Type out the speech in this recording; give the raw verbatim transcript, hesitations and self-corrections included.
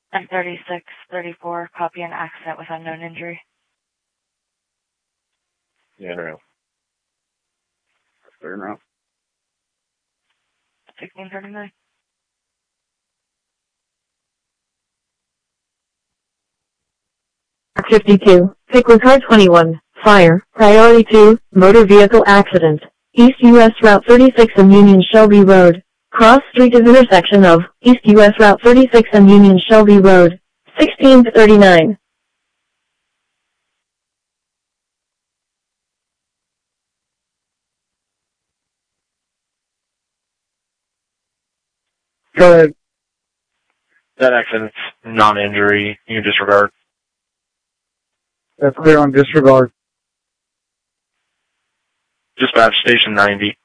M thirty-six thirty-four, copy an accident with unknown injury. Yeah, no. Fair enough. sixteen thirty-nine. fifty-two, Pickwick car twenty-one, fire, priority two, motor vehicle accident, East U S Route thirty-six and Union Shelby Road. Cross Street is intersection of East U S Route thirty-six and Union Shelby Road. sixteen to thirty-nine. Go ahead. That accident's non-injury. You can disregard. That's clear on disregard. Dispatch station ninety.